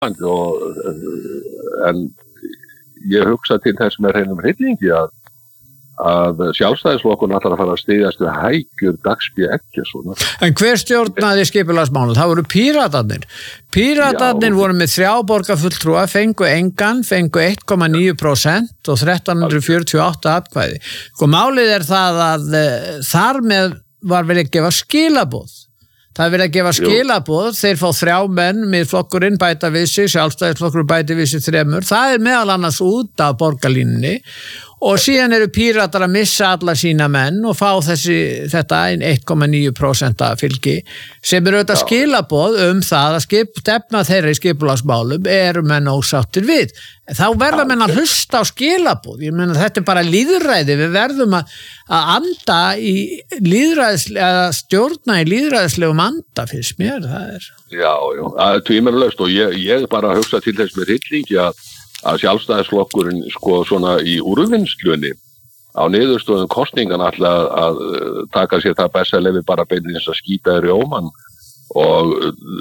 og en ég hugsa til þess með hreinum hryllingi að Sjálfstæðisflokkurinn ætlar að fara að styðjast við Hækjur Dagsby Eggertsson. En hver stjórnaði skipulagsmálum? Það voru Píratarnir. Píratarnir voru með 3 borgarfulltrúa, fengu 1,9% og 1348 atkvæði. Málið það að þar með var verið að gefa skilaboð. Það verið að gefa skilaboð, þeir fá 3 menn, Miðflokkurinn bæta við sig, Sjálfstæðisflokkurinn bæti við sig 3. Það meðal annars út af borgarlínunni og síðan eru Píratar að missa alla sína menn og fá þetta 1,9% fylgi sem auðvitað skilaboð það að stefna þeirra í skipulagsmálum eru menn ósáttir við. Þá verða menn að hlusta á skilaboð. Ég meina þetta bara lýðræði. Við verðum að anda í lýðræðislega, stjórna í lýðræðislegum anda finnst mér. Já, tvímælalaust og ég bara hugsa til þess með hryllingi að Sjálfstæðisflokkurinn sko svona í úrvinnslunni á niðurstöðum kosningan ætla að taka sér það besta lefi bara beinlínis að skýta í rjóman og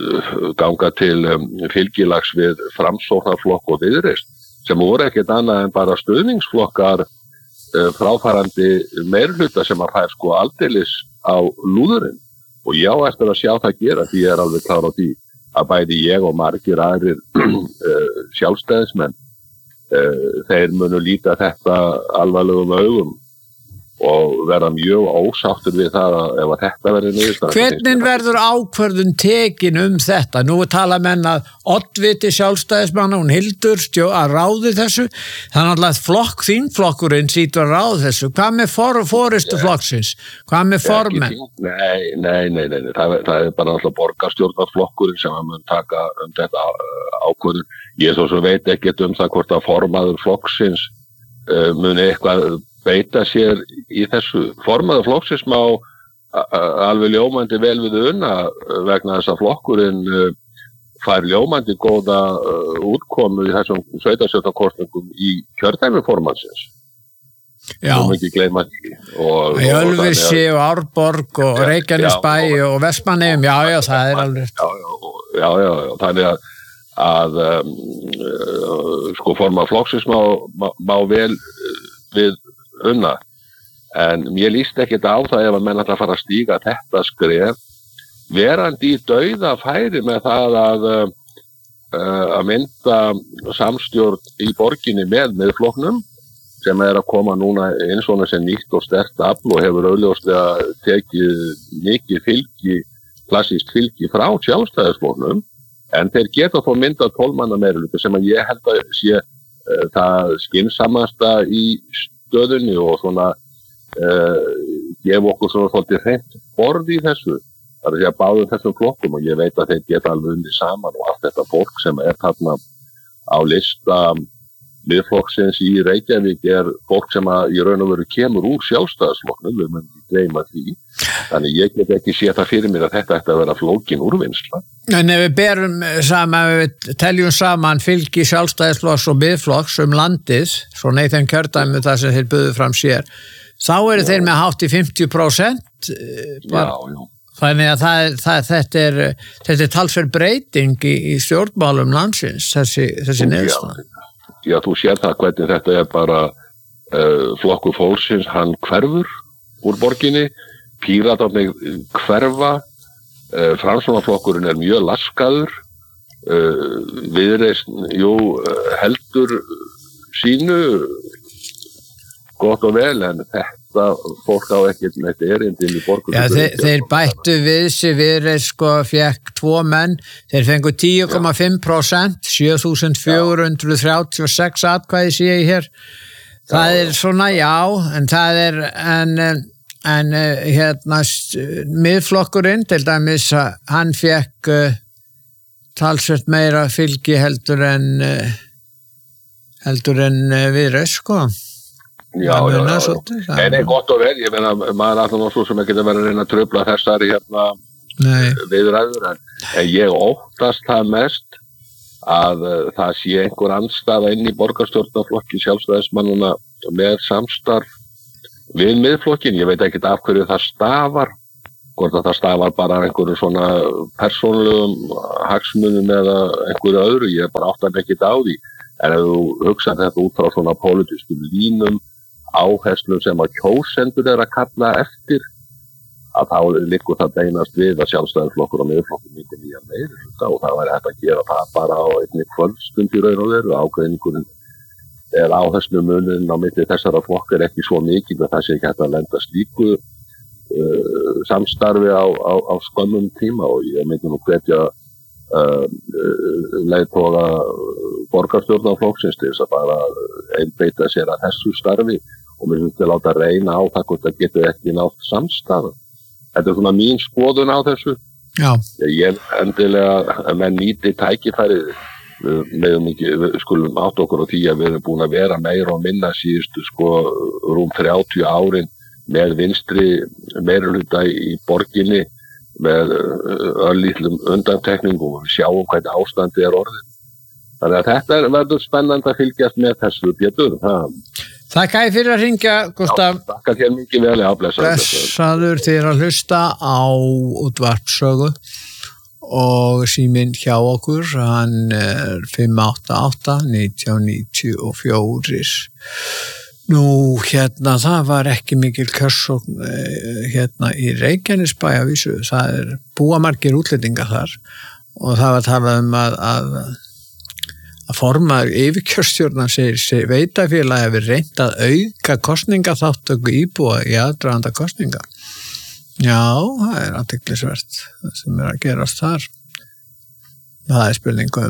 ganga til fylgilags við Framsóknarflokk og Viðreisn sem voru ekkert annað en bara stuðningsflokkar fráfarandi meirhluta sem að fær sko aldeilis á lúðurinn og ég á eftir að sjá það gera því ég alveg klár á því að bæði ég og margir aðrir sjálfstæðismenn þeir munu líta þetta alvarlegum augum og verða mjög ósáttur við það ef að þetta verður niðurstaðan. Hvernig verður ákvörðun tekin þetta? Nú tala menn að oddviti sjálfstæðismanna, hún Hildur að ráði þessu. Þannig að þingflokkurinn sýtur að ráði þessu. Hvað með forystu flokksins? Hvað með formenn? Nei. Það bara alltaf borgarstjórnarflokkurinn sem mun taka þetta ákvörðun. Ég svo veit ekkert það hvort að formaður flokksins muni eitthvað beita sér í þessu. Formaður flokksins má alveg ljómandi vel við unna vegna þess að flokkurinn fær ljómandi góða útkomu í þessum sveitarstjórnarkosningum í kjördæmi formannsins. Já. Þú má ekki gleyma því. Í Ölfusi og Árborg og Reykjanesbæ og Vestmannaeyjum, já, það alveg. Já, þannig að sko formaður flokksins má vel við unna, en mér líst ekkert á það ef að menn ætla að fara að stíga þetta skref verandi í dauðafæri með það að mynda samstjórn í borginni með flokknum sem að koma núna inn svona sem nýtt og sterkt afl og hefur augljóslega tekið mikið klassískt fylgi frá Sjálfstæðisflokknum en þeir geta þó myndað 12 manna meirihluta sem að ég held að sé það skynsamasta í stöðunni og svona gefa okkur svona svolítið hreint borð í þessu. Það er að segja báðum þessum flokkum og ég veit að þeir geta alveg unnið saman og allt þetta fólk sem þarna á lista Miðflokksins í Reykjavík fólk sem að í raun og veru kemur úr Sjálfstæðisflokknum, við munum gleyma því. Þannig ég get ekki séð það fyrir mér að þetta ætti að vera flókin úrvinnsla. En ef við berum saman, við teljum saman fylgi Sjálfstæðisflokks og Miðflokks landið, svona í þeim kjördæmi þar sem þeir buðu fram sér, þá eru þeir með hátt í 50%. Já. Þannig að þetta er talsverð breyting í stjórnmálum landsins, þessi niðurstaða. Já, þú sér það hvernig þetta bara flokkur fólksins, hann hverfur úr borginni, Píratarnir hverfa, Framsóknarflokkurinn mjög laskaður, Viðreisn, heldur sínu, gott og vel, en þetta fólk á ekkert með erindin í borgunum. Já, þeir bættu við sig, Viðreisn fekk 2 menn, þeir fengu 10,5%, 7.436 atkvæði sé ég hér. Það svona, já, en það Miðflokkurinn, til dæmis, hann fekk talsvert meira fylgi heldur en Viðreisn, sko. Já. Nei, gott og vel, ég meina, maður alltaf svo sem ekki verið að reyna að trufla þessari viðræður, en ég óttast það mest að það sé einhver andstaða inn í borgarstjórnarflokki Sjálfstæðismannanna með samstarf við Miðflokkin. Ég veit ekkert af hverju það stafar, hvort að það stafar bara einhverju svona persónulegum hagsmunum eða einhverju öðru, ég bara áttar mig ekkert á því. En ef þú hugsar þetta út frá svona pólitískum línum, áherslum sem að kjósendur að kalla eftir, að þá liggur það beinast við að Sjálfstæðisflokkur og Miðflokkur myndi nýja meirihluta og það væri hægt að gera það bara á einni kvöldstund í raun og veru. Ágreiningurinn áherslumunurinn á milli þessara flokka ekki svo mikið að það sé ekki hægt að lenda slíku samstarfi á skömmum tíma og ég myndi nú hvetja leiðtoga borgarstjórnarflokksins til þess að bara einbeita sér að þessu starfi og mér finnst að láta reyna á það hvort það getur ekki nátt samstarf. Þetta svona mín skoðun á þessu. Já. Ég endilega að menn nýti tækifærið. Við skulum átt okkur á því að við erum búin að vera meira og minna síðustu rúm 30 árin með vinstri meirihluta í borginni með örlítlum undantekningum og við sjáum hvernig ástandi orðið. Þannig að þetta verður spennandi að fylgjast með þessu Pétur. Þakka ég fyrir að hringja, Gústaf. Þakka þér mikið vel, blessaður þér að hlusta á útvarpssögu og síminn hjá okkur, hann er 588-1994. Nú, það var ekki mikil kjörsókn í Reykjanesbæ að vísu, það búa margir útlendingar þar og það var talað að formaður yfirkjörstjórnar segir veitafélagi hefur reynt að auka kosningaþáttöku íbúa í aðdraganda kosninga. Já, það athyglisvert það sem að gerast þar. Það spurning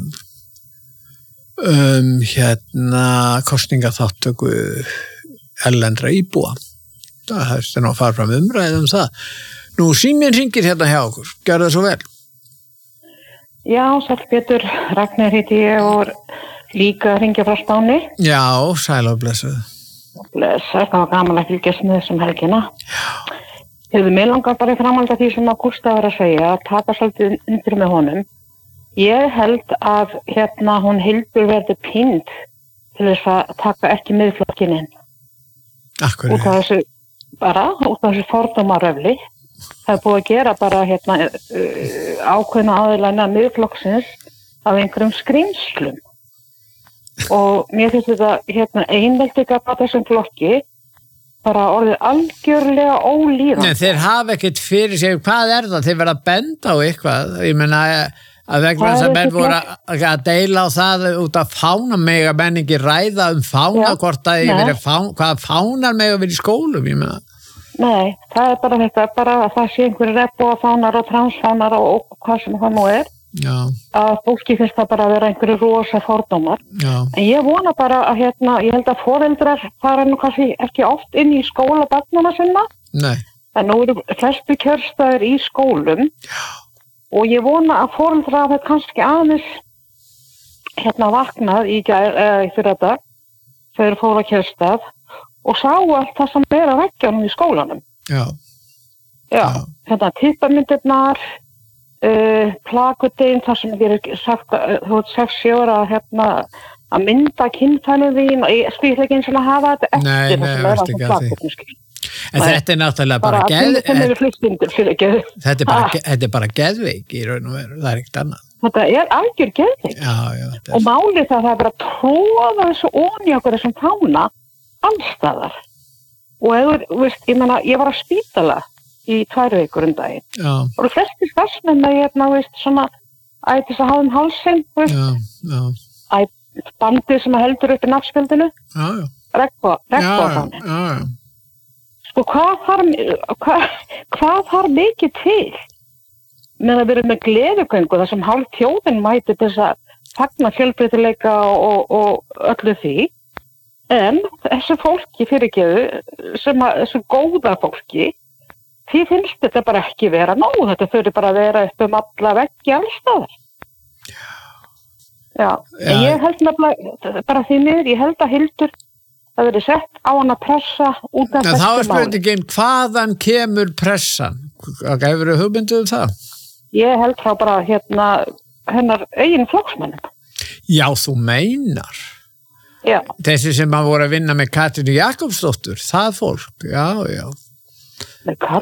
kosningaþáttöku erlendra íbúa. Það hefst nú að fara fram umræðu það. Nú, síminn hringir hjá okkur. Gjörðu það svo vel. Já, sæll Pétur, Ragnar heiti ég og líka að hringja frá Spáni. Já, sæl og blessuð. Blessuð, það var gaman að fylgjast með þessum helgina. Já. Hefur mig langar bara í framhald af því sem að Gústaf var að segja, að taka svolítið undir með honum. Ég held að hún Hildur verði pínd til þess að taka ekki Miðflokkinn inn. Akkur. Út af þessu fordómaröfli. Það búið að gera bara ákveðna aðilana Miðflokksins af einhverjum skrýmslum. Og mér finnst þetta einveldika á þessum flokki bara orðið algjörlega ólíðandi. Nei, þeir hafa ekkert fyrir sig, hvað það? Þeir verða að benda á eitthvað. Ég meina að vegna þess að menn voru að deila á það út af fána mega menn ekki ræða fána, hvort að hvað fánar mega verið í skólum, ég meina. Nei, það bara þetta, bara að það sé einhverju regnbogafánar og transfánar og hvað sem það nú er. Já. Að fólki finnst það bara að vera einhverju rosa fordómar. Já. En ég vona bara að ég held að foreldrar fara nú kannski ekki oft inn í skóla barnanna sinna. Nei. En nú eru flestu kjörstaðir í skólum. Já. Og ég vona að foreldrar hafa kannski aðeins vaknað í fyrradag þegar fóru að kjörstað og sá allt það sem er að veggjanum í skólanum. Já. Já. Tippamyndirnar, plakutinn, það sem er sagt, þú ert 6 ára að mynda kynfænu þín og ég skil ekki eins og að hafa þetta eftir það sem er að plakutinn. En þetta er náttúrulega þetta er bara geðveik í raun og veru, það er ekkert annað. Þetta er algjör geðveik. Já, og málið það er bara að tróða þessu onni okkur þessum fána allstaðar. Og ég var á spítala í 2 vikur daginn. Já. Og flesti starfsmenn svona ætis að hafa hálsinn, Já. Bandið sem heldur upp í nafnspjöldinu. Já. Regnbogafáni. Já. Sko, hvað þarf mikið til með að vera með gleðigöngu þar sem hálf þjóðin mæti til þess að fagna fjölbreytileika og öllu því. En þessu fólki fyrirgeðu, þessu góða fólki, því finnst þetta bara ekki vera nóg. Þetta þurfi bara að vera upp alla veggi allstaðar. Já. En ég held nefnilega, bara því miður, ég held að Hildur það verið sett á hann að pressa út af þessu máli. Þá spurningin, hvaðan kemur pressan? Hefur þið hugmynduð það? Ég held þá bara hennar eigin flokksmönnum. Já, þú meinar. Já. Þessi sem voru að vinna með Katrínu Jakobsdóttur, það fólk, já. Með Katrínu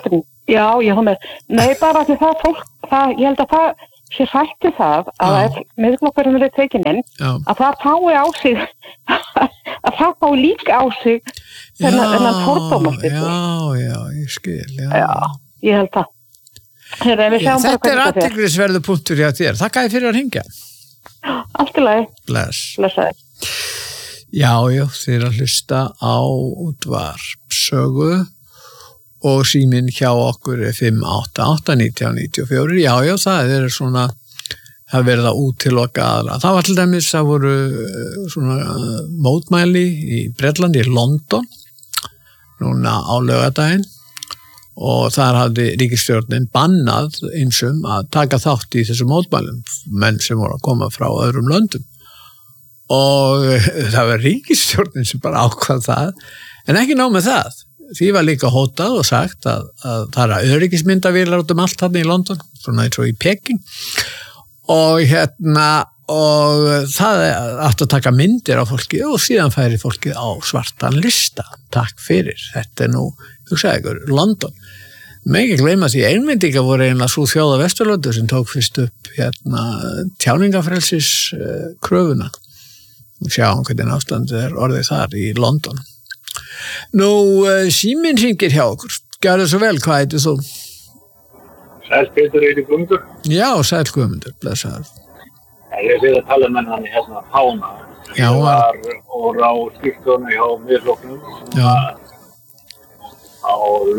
Já, ég hún með. Nei, bara því það fólk, ég held að það sé hrætti það að ef miðflokkurinn er tekinn inn, að það fái á sig, að það fái líka á sig þennan fordómastyrkur. Já, ég skil, já. Já, ég held það. Þetta er athyglisverður punktur hjá þér. Þakka þér fyrir að hringja. Allt í lagi. Blessaði. Já, þið að hlusta á útvarpssögu og síminn hjá okkur er 588-1994. Já, það er svona, það verða útiloka aðra. Það var til dæmis, það voru svona mótmæli í Bretlandi, í London, núna á laugardaginn. Og þar hafði ríkisstjórnin bannað einsum að taka þátt í þessum mótmælum, menn sem voru að koma frá öðrum löndum. Og það var ríkisstjórnin sem bara ákvað það, en ekki nóg með það. Því var líka hótað og sagt að það er öryggismyndavélar út allt þarna í London, svona eins og í Peking. Og og það átti að taka myndir á fólki og síðan færi fólkið á svartan lista. Takk fyrir, þetta er nú, hugsaðu ykkur, London. Megi gleyma því einmyndinga voru eiginlega sú þjóða Vesturlöndu sem tók fyrst upp tjáningafrelsis kröfuna. Sjáum hvernig ástandið er orðið þar í London. Nú, síminn hringir hjá okkur. Gjörðu svo vel, hvað heitir þú? Sæll Pétur Guðmundur. Já, sæll Guðmundur, blessaður. Ég sé að tala með hann Pána. Já, ég var á skiptunni hjá miðflokknum. Já. Á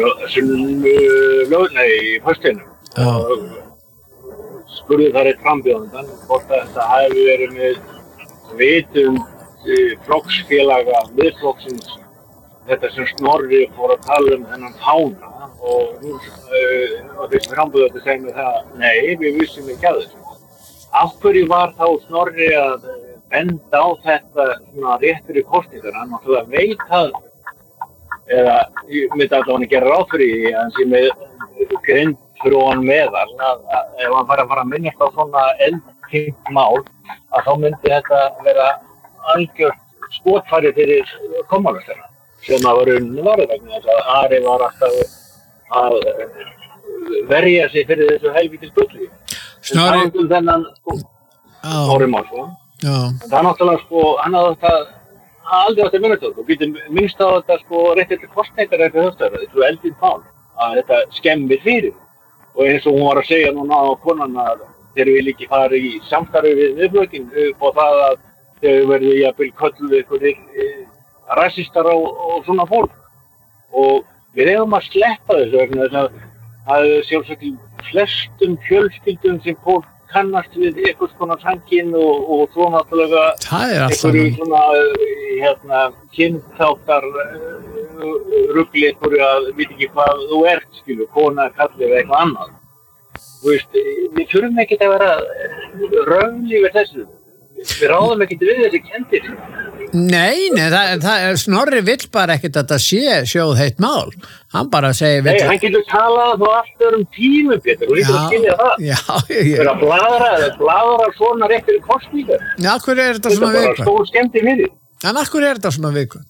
í föstinum. Já. Og spurði þar eitt frambjóðandan hvort þetta hafi verið með vitum flokksfélaga miðflokksins, þetta sem Snorri fór að tala þennan Pána og þessi frambjóðandi segir með það, nei, við vissum ekki að þessu. Af hverju var þá Snorri að benda á þetta svona réttur í kosningar? Hann náttúrulega veit það, eða ég myndi allavega að gera ráð fyrir því að hann sé með grind fyrir hann meðal, að ef hann fara að minnast á svona eldtengt mál, að þá myndi þetta vera algjört skotfæri fyrir kommálastæna, sem að var varðið vegna þess að Ari var alltaf að verja sig fyrir þessu helvítis bulli. Snorri þennan Snorri Málsson. Það er náttúrulega hann hafði þetta aldrei átt að minna þetta og getur minnst á þetta rétt eftir kostningar eftir höfstöðar, þessu eldin Pál, að þetta skemmir fyrir. Og eins og hún var að segja núna á konan að þeir vil ekki fara í samstarfi við miðflokkinn upp á það að þeir verði jafnvel kölluð einhverjir rassistar og svona fólk. Og við eigum að sleppa þessu vegna þess að það er sjálfsagt í flestum fjölskyldum sem fólk kannast við einhvers konar sankinn og svo náttúrulega einhverju svona kynþáttar rugli einhverju að veit ekki hvað þú ert, kona, kalli eða eitthvað annað. Þú veist, við þurfum ekkert að vera raunli við þessu. Við ráðum ekkert við þessi kenndir. Nei, Snorri vill bara ekkert að þetta sé sjóðheitt mál. Hann bara segir... Nei, hann getur talað á allt tímum, Pétur, og líka að skilja það. Já. Fyrir að bladra svona rétt fyrir kosningar. Já, hverju er þetta svona viðkvæmt? Þetta er bara stór skemmti fyrir. En hverju er þetta svona viðkvæmt?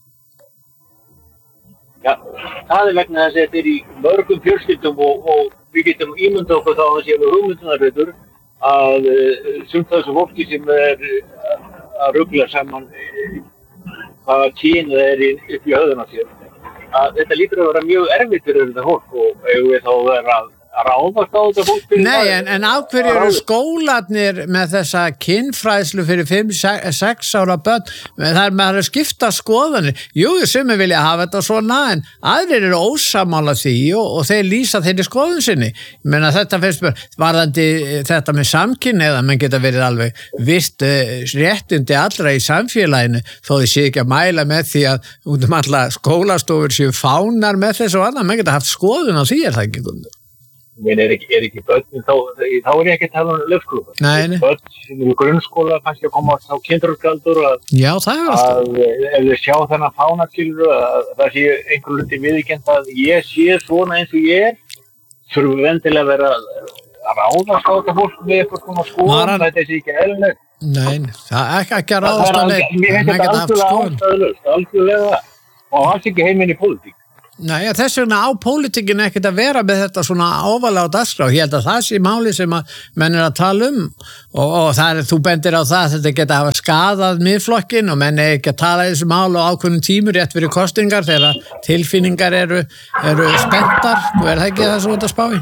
Já, það er vegna þess að þetta er í mörgum fjölskyldum og við getum ímynda okkur þá að séum við hugmyndunarhlutur að sumt þessu fólki sem er að rugla saman hvaða kyn það er upp í höfðuna sér. Að þetta lítur að vera mjög erfitt fyrir þetta fólk og eigum við þá að vera að ráðast á þetta fólk fyrir það. Nei, en af hverju eru skólarnir með þessa kynfræðslu fyrir 5-6 ára börn? Það er með að skipta skoðanir. Jú, sumir vilja hafa þetta svona, en aðrir eru ósammála því og þeir lýsa þeirri skoðun sinni. Ég meina þetta fyrst varðandi þetta með samkynhneigða, menn geta verið alveg virt réttindi allra í samfélaginu, þó þið sé ekki að mæla með því að út alla skólastofur séu fánar með þessu og annað, menn geta haft skoðun á því það ekki Guðmundur. Men er ekki börn, þá er ég ekki að tala leikskóla. Nei. Börn sem eru grunnskóla kannski að koma á kindurskjaldur Já, það er alltaf. Ef þau sjá þennan fánaskilur að það sé einhver hluti viðurkennt að ég sé svona eins og ég þurfum við endilega að vera að ráðast á þetta fólk með eitthvað svona skoðun, þetta sé ekki eðlilegt. Nei, það er ekki að ráðast á leik. Mér finnst þetta algjörlega ástæðulaust, algjörlega og alls ekki heiminn í pólitík. Nei, þess vegna á pólitíkin ekkert að vera með þetta svona ofalega á dagskrá. Ég held að það sé máli sem að menn að tala og það þú bendir á það að þetta geta hafa skadað miðflokkin og menn ekki að tala þessu mál á ákveðnum tímur rétt fyrir kosningar þegar tilfinningar eru spenntar. Það ekki það svo þetta spáði?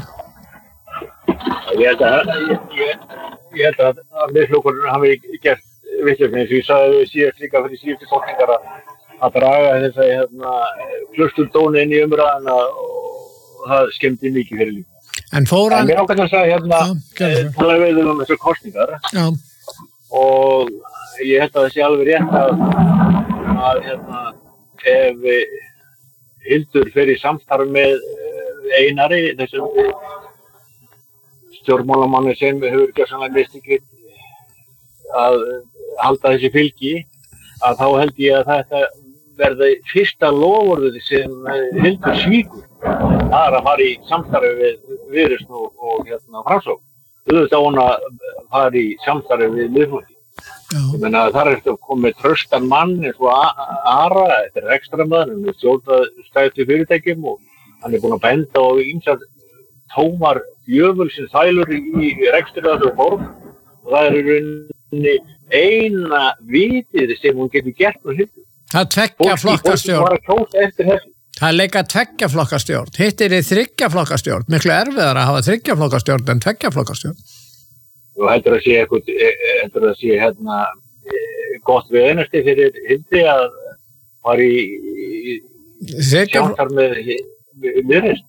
Ég held að miðflokkurinn hafi gert vitlaust eins og ég sagði síðast líka fyrir síðustu kosningar að draga þess klusturdóni inn í umræðina og það skemmdi mikið fyrir líka. En mér ákvæmt að segja tala við þessar kosningar og ég held að það sé alveg rétt að ef Hildur fer í samstarf með Einari, þessum stjórnmálamanni sem hefur gjörsamlega mistekið að halda þessi fylgi, að þá held ég að þetta verði fyrsta loforðið sem Hildur svíkur. Það að fara í samstarfi við Viðreisn og Framsókn. Auðvitað hún að fara í samstarfi við Miðflokki. Ég meina þar er þetta komið tröstan mann eins og Ara, þetta er rekstramaður, hann er stjórnstæðstu fyrirtækjum og hann er búinn að benda á ýmsar tómar djöfulsins þælur í rekstri þessu borg og það er í rauninni eina vitið sem hún getur gert með Hildur. Það er tveggja flokkastjórn. Það er leika tveggja flokkastjórn. Hitt er þriggja flokkastjórn. Miklu erfiðar að hafa þriggja flokkastjórn en tveggja flokkastjórn. Þú heldur að sé gott við einasti fyrir Hildi að fara í sjálftar með Viðreisn.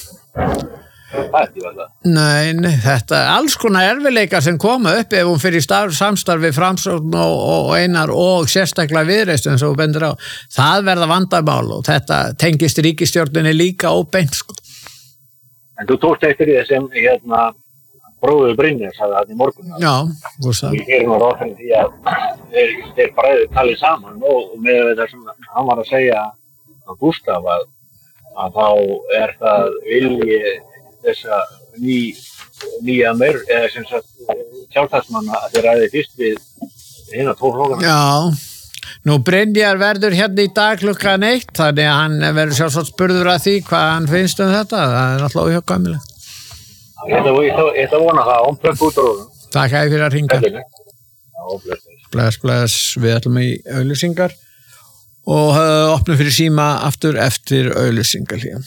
Nei, þetta er alls konar erfiðleikar sem koma upp ef hún fyrir samstarf við Framsókn og Einar og sérstaklega Viðreisn eins og bendur á. Það verða vandamál og þetta tengist ríkisstjórninni líka óbeint sko. En þú tókst eftir því sem bróður Brynjar sagði það í morgun. Já, þú sagði. Við gerum ráð fyrir því að þeir bræður talið saman og með þetta sem hann var að segja á Gústaf að þá er það vilji þessa nýja eða sem sagt sjálfstæðismanna að þeir ræði fyrst við hina 2 flokkana. Já, nú Brynjar verður hérna í dag klukkan 1 þannig að hann verður sjálfsagt spurður að því hvað hann finnst þetta, það er alltaf óhjákvæmilegt. Ég vona það, hún plökk út á róðum. Takk að þið fyrir að hringa. Bless, við ætlum í auglýsingar og opnum fyrir síma aftur eftir auglýsingar hér.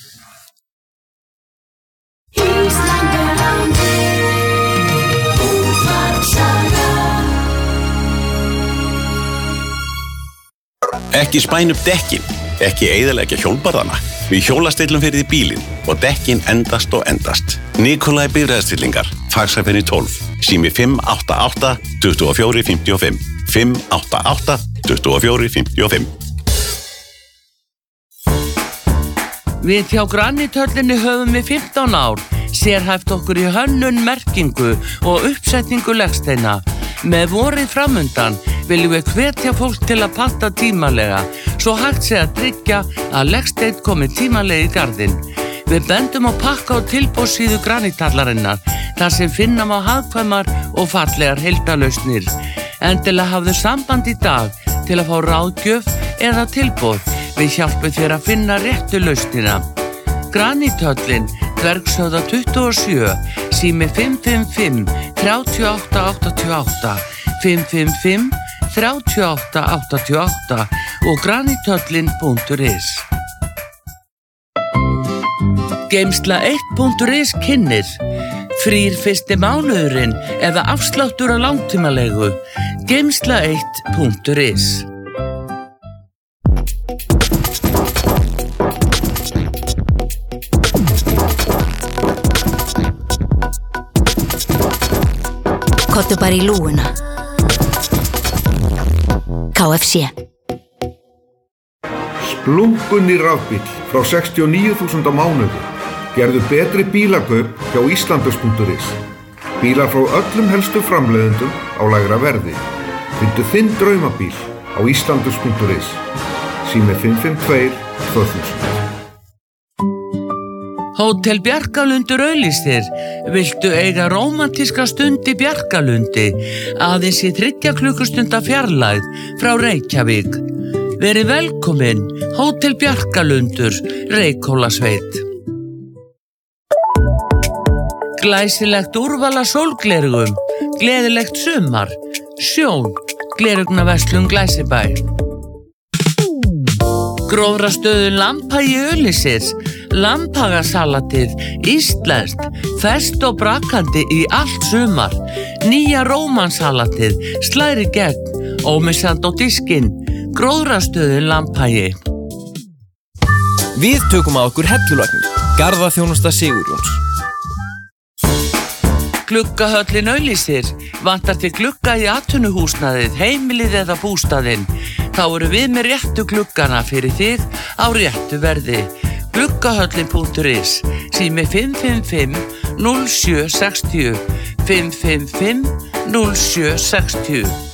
Ekki spæna upp dekkin, ekki eyðileggja hjólbarðana. Við hjólastillum fyrir því bílinn og dekkin endast og endast. Nikolai bifreiðastillingar, Faxafenni 12, sími 588 24 55, 588 24 55. Við hjá Granithöllinni höfum við 15 ár, sérhæft okkur í hönnun, merkingu og uppsetningu legsteina. Með vorið framundan viljum við hvetja fólk til að panta tímalega, svo hægt sé að tryggja að legsteinn komi tímalega í garðinn. Við bendum á pakka og tilboðssíðu Granithallarinnar, þar sem finna má hagkvæmar og fallegar heildalausnir. Endilega hafðu samband í dag til að fá ráðgjöf eða tilboð. Við hjálpum þér að finna réttu lausnina. Granithöllin, Dvergshöfða 27, sími 555 38 88, 555 38 88 og granithöllin.is. Geimsla1.is kynnir frýr fyrsti mánuðurinn eða afsláttur á langtímalegu. Geimsla1.is. Kottu bara í lúuna. KFC. Splunkunni rafbíll frá 69.000 á mánuði. Gerðu betri bílakaup hjá Íslandus.is. Bílar frá öllum helstu framleiðendum á lægra verði. Fyndu þinn draumabíl á Íslandus.is. Sími 552 2000. Hótel Bjarkalundur auglýsir. Viltu eiga rómantíska stund í Bjarkalundi? Aðeins í 3 klukkustunda fjarlægð frá Reykjavík. Verið velkomin, Hótel Bjarkalundur, Reykhólasveit. Glæsilegt úrvala sólglerugum, gleðilegt sumar, Sjón, glerugnaverslun Glæsibæ. Grófrastöðun Lambhagi Öllisir, Lambhagasalatið, íslenskt, ferskt og brakandi í allt sumar, nýja rómansalatið, slæri gegn, ómissandi á diskinn, Grófrastöðun Lambhagi. Við tökum að okkur hellulagnir, Garðaþjónusta Sigurjóns. Gluggahöllin Öllisir, vantar til glugga í atvinnuhúsnæðið, heimilið eða bústaðinn. Þá eru við með réttu gluggana fyrir þig á réttu verði. Gluggahöllin.is, sími 555 0760, 555 0760.